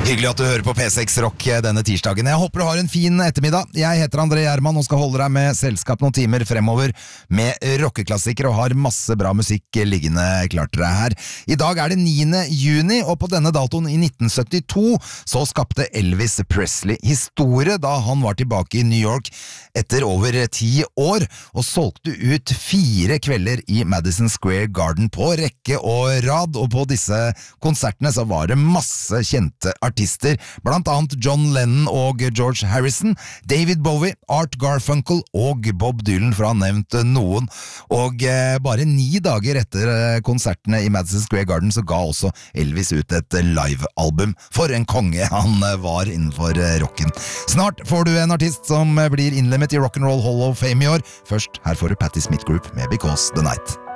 Hyggelig at du hører på P6 Rock denne tirsdagen. Jeg håper du har en fin ettermiddag. Jeg heter André Gjerman og skal holde deg med selskap noen timer fremover med rockeklassikere og har masse bra musikk liggende klart til deg her. I dag er det 9. juni, og på denne datoen i 1972 så skapte Elvis Presley historie da han var tilbake i New York etter over 10 år og solgte ut 4 kvelder i Madison Square Garden på rekke og rad, og på disse konsertene så var det masse kjente artister, blant annet John Lennon og George Harrison, David Bowie, Art Garfunkel og Bob Dylan, for å ha nevnt noen. Og bare 9 dager etter konsertene i Madison Square Garden så ga også Elvis ut et live-album. For en konge han var innenfor rocken. Snart får du en artist som blir innlemmet i Rock'n'Roll Hall of Fame i år. Først, her får du Patti Smith Group med Because the Night.